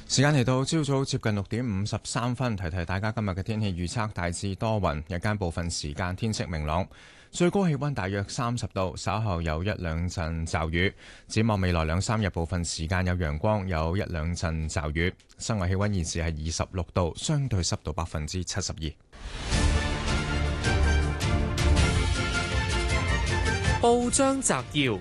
時間嚟到朝早接近6:53，提提大家今日嘅天氣預測，大致多雲，日間部分時間天色明朗，最高氣溫大約30度，稍後有一兩陣驟雨。展望未來2、3日部分時間有陽光，有一兩陣驟雨。室外氣溫現時係26度，相對濕度72%。 報章摘要，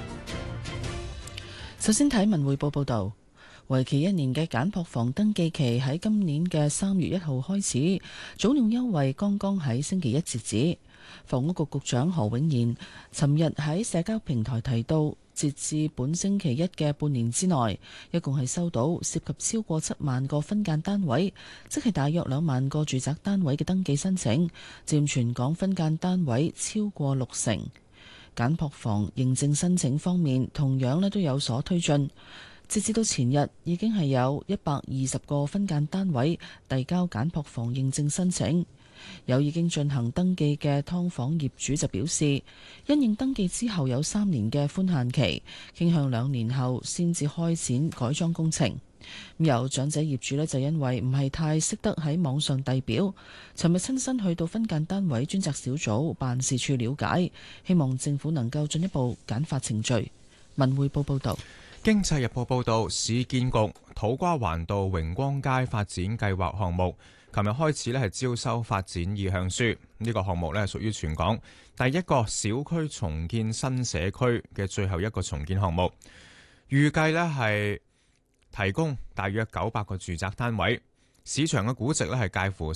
首先睇文匯報報道。為期1年嘅簡樸房登記期喺今年嘅3月1號開始，早鳥優惠剛剛喺星期一截止。房屋局局長何永賢尋日喺社交平台提到，截至本星期一嘅半年之內，一共係收到涉及超過7萬個分間單位，即係大約2萬個住宅單位嘅登記申請，佔全港分間單位超過60%。簡樸房認證申請方面，同樣都有所推進。截至到前日，已經係有120個分間單位遞交簡樸房認證申請。有已經進行登記嘅劏房業主就表示，因應登記之後有3年嘅寬限期，傾向2年後先至開展改裝工程。有長者業主就因為唔係太識得喺網上遞表，尋日親身去到分間單位專責小組辦事處了解，希望政府能夠進一步簡化程序。文匯報報道。 經濟日報報導，市建局土瓜灣道榮光街發展計劃項目，琴日開始係招收發展意向書。呢個項目咧屬於全港第一個小區重建新社區嘅最後一個重建項目，預計咧係提供大約900個住宅單位，市場嘅估值咧係介乎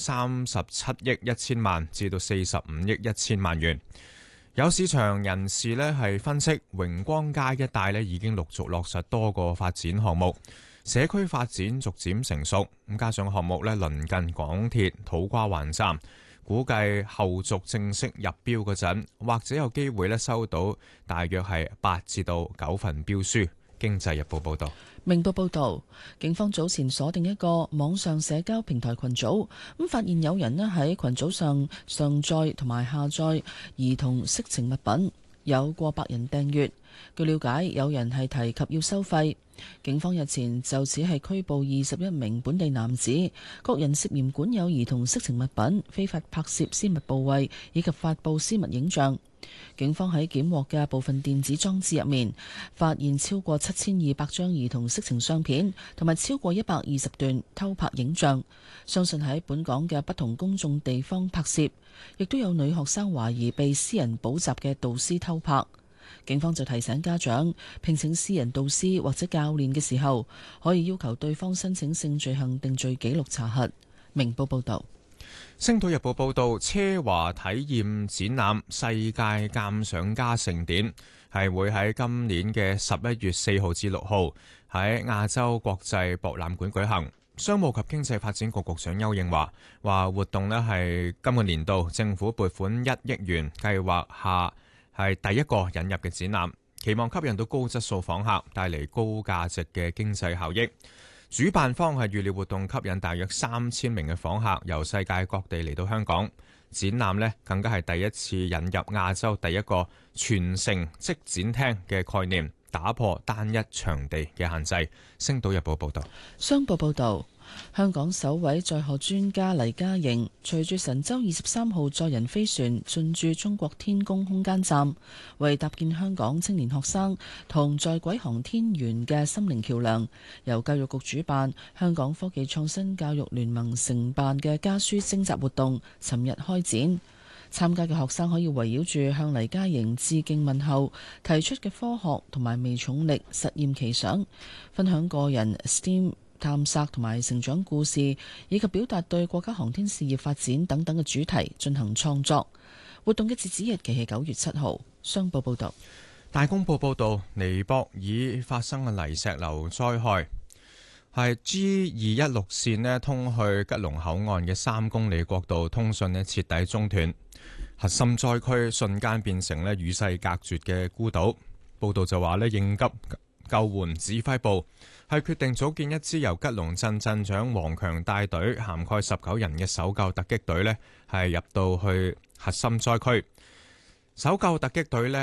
37億1000萬至到45億1000萬元。有市場人士係分析，榮光街一帶已經陸續落實多個發展項目，社區發展逐漸成熟。咁加上項目鄰近港鐵土瓜灣站，估計後續正式入標嗰陣，或者有機會收到大約係8至到9份標書。經濟日報報道。 明報報道，警方早前鎖定一個網上社交平台群組，咁發現有人喺群組上載同埋下載兒童色情物品，有過百人訂閱。據了解，有人係提及要收費。警方日前就此係拘捕21名本地男子，各人涉嫌管有兒童色情物品、非法拍攝私密部位以及發布私密影像。警方喺檢獲嘅部分電子裝置入面，發現超過7200張兒童色情相片，同埋超過120段偷拍影像。相信喺本港嘅不同公眾地方拍攝，亦都有女學生懷疑被私人補習嘅導師偷拍。警方就提醒家長，聘請私人導師或者教練嘅時候，可以要求對方申請性罪行定罪記錄查核。明報報道。 星島日報報道，奢華體驗展覽世界鑑賞家盛典係會喺今年嘅11月4號至6號喺亞洲國際博覽館舉行。商務及經濟發展局局長丘應樺話，活動係今個年度政府撥款1億元計劃下係第一個引入嘅展覽，期望吸引到高質素訪客，帶嚟高價值嘅經濟效益。主辦方係預料活動吸引大約3000名嘅訪客由世界各地嚟到香港。展覽更加係第一次引入亞洲第一個全城即展廳嘅概念，打破單一場地嘅限制。星島日報報道。 商報報道，香港首位載荷專家黎嘉瑩隨住神舟23號載人飛船進駐中國天宮空間站，為搭建香港青年學生同在軌航天員嘅心靈橋樑，由教育局主辦、香港科技創新教育聯盟承辦嘅家書徵集活動尋日開展。參加嘅學生可以圍繞住向黎嘉瑩致敬問候提出嘅科學同埋微重力實驗奇想，分享個人 STEAM 探索同埋成長故事，以及表達對國家航天事業發展等等嘅主題進行創作。活動嘅截止日期係9月7號。商報報道。 大公報報道，尼泊爾發生嘅泥石流災害，係 G216 線通去吉隆口岸嘅3公里國道通訊徹底中斷，核心災區瞬間變成與世隔絕嘅孤島。報道就話應急救援指揮部係決定組建一支由吉隆鎮鎮長黃強帶隊，涵蓋19人嘅搜救突擊隊係入到去核心災區。搜救突擊隊